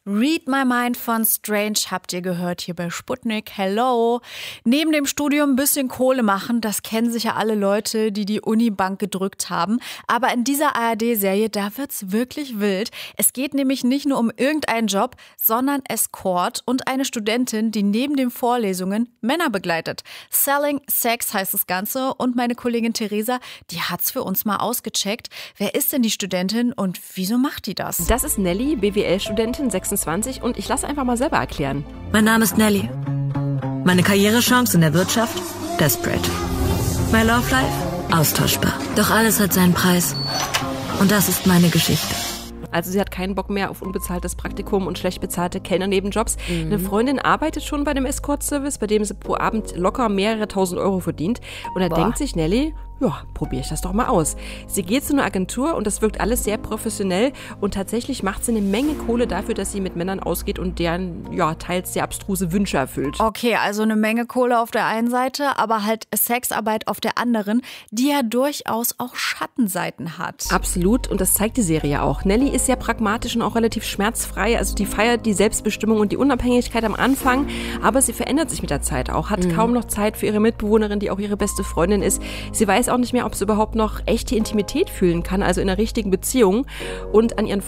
Read My Mind von Strange habt ihr gehört hier bei Sputnik. Hello. Neben dem Studium ein bisschen Kohle machen, das kennen sicher alle Leute, die die Unibank gedrückt haben. Aber in dieser ARD-Serie, da wird's wirklich wild. Es geht nämlich nicht nur um irgendeinen Job, sondern Escort und eine Studentin, die neben den Vorlesungen Männer begleitet. Selling Sex heißt das Ganze und meine Kollegin Theresa, die hat's für uns mal ausgecheckt. Wer ist denn die Studentin und wieso macht die das? Das ist Nelly, BWL-Studentin, 26 und ich lasse einfach mal selber erklären. Mein Name ist Nelly. Meine Karrierechance in der Wirtschaft? Desperate. My Love Life? Austauschbar. Doch alles hat seinen Preis. Und das ist meine Geschichte. Also sie hat keinen Bock mehr auf unbezahltes Praktikum und schlecht bezahlte Kellnernebenjobs. Eine Freundin arbeitet schon bei dem Escort-Service, bei dem sie pro Abend locker mehrere tausend Euro verdient. Und da denkt sich Nelly, ja, probiere ich das doch mal aus. Sie geht zu einer Agentur und das wirkt alles sehr professionell und tatsächlich macht sie eine Menge Kohle dafür, dass sie mit Männern ausgeht und deren, ja, teils sehr abstruse Wünsche erfüllt. Okay, also eine Menge Kohle auf der einen Seite, aber halt Sexarbeit auf der anderen, die ja durchaus auch Schattenseiten hat. Absolut, und das zeigt die Serie auch. Nelly ist sehr pragmatisch und auch relativ schmerzfrei, also die feiert die Selbstbestimmung und die Unabhängigkeit am Anfang, aber sie verändert sich mit der Zeit auch, hat kaum noch Zeit für ihre Mitbewohnerin, die auch ihre beste Freundin ist. Sie weiß auch nicht mehr, ob sie überhaupt noch echte Intimität fühlen kann, also in einer richtigen Beziehung. Und an ihren